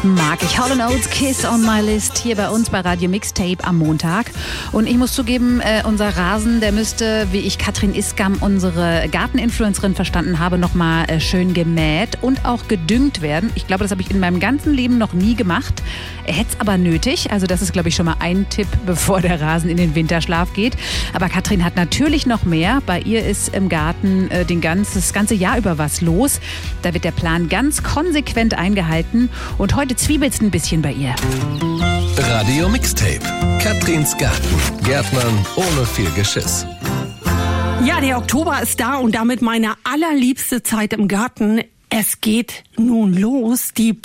Mag ich. Hall & Oates, Kiss on my list, hier bei uns bei Radio Mixtape am Montag. Und ich muss zugeben, unser Rasen, der müsste, wie ich Katrin Iskam, unsere Garteninfluencerin, verstanden habe, nochmal schön gemäht und auch gedüngt werden. Ich glaube, das habe ich in meinem ganzen Leben noch nie gemacht. Er hätte es aber nötig. Also das ist, glaube ich, schon mal ein Tipp, bevor der Rasen in den Winterschlaf geht. Aber Katrin hat natürlich noch mehr. Bei ihr ist im Garten das ganze Jahr über was los. Da wird der Plan ganz konsequent eingehalten. Und heute zwiebelt's ein bisschen bei ihr. Radio Mixtape. Katrins Garten. Gärtnern ohne viel Geschiss. Ja, der Oktober ist da und damit meine allerliebste Zeit im Garten. Es geht nun los. Die